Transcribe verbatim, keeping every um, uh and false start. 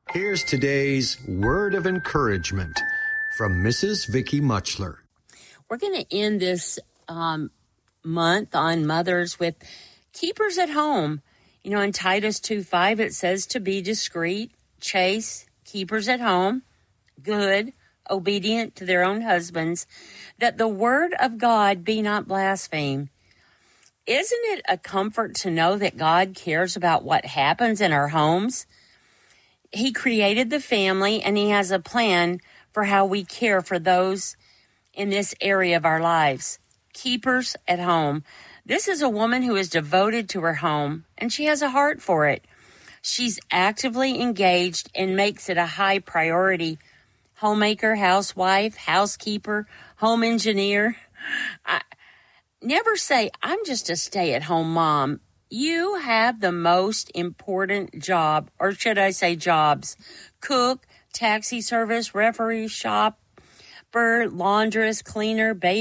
Here's today's word of encouragement from Missus Vicky Muchler. We're going to end this um, month on mothers with keepers at home. You know, in Titus two five, it says to be discreet, chaste, keepers at home, good, obedient to their own husbands, that the word of God be not blasphemed. Isn't it a comfort to know that God cares about what happens in our homes? He created the family, and he has a plan for how we care for those in this area of our lives. Keepers at home. This is a woman who is devoted to her home, and she has a heart for it. She's actively engaged and makes it a high priority. Homemaker, housewife, housekeeper, home engineer. I, never say, I'm just a stay-at-home mom. You have the most important job, or should I say jobs. Cook, taxi service, referee, shopper, laundress, cleaner, baby